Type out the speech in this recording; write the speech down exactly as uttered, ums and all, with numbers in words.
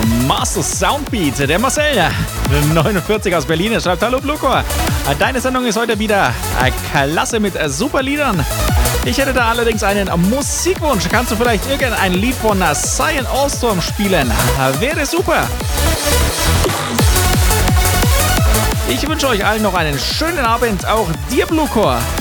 Master Soundbeat, der Marcel, neunundvierzig aus Berlin, er schreibt: Hallo Bluecore, deine Sendung ist heute wieder klasse mit super Liedern. Ich hätte da allerdings einen Musikwunsch. Kannst du vielleicht irgendein Lied von Cyan Allstorm spielen? Wäre super. Ich wünsche euch allen noch einen schönen Abend, auch dir Bluecore.